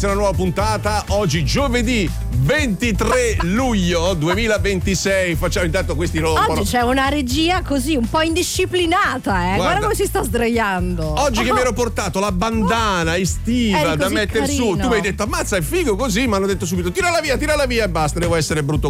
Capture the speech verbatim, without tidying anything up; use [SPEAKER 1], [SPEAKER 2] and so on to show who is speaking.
[SPEAKER 1] Una nuova puntata oggi giovedì ventitré luglio duemilaventisei. Facciamo intanto questi rompono.
[SPEAKER 2] Oggi c'è una regia così un po' indisciplinata, eh. Guarda, Guarda come si sta sdraiando.
[SPEAKER 1] Oggi
[SPEAKER 2] oh.
[SPEAKER 1] che mi ero portato la bandana estiva da mettere su, tu mi hai detto ammazza è figo così, mi hanno detto subito tirala via, tirala via e basta, devo essere brutto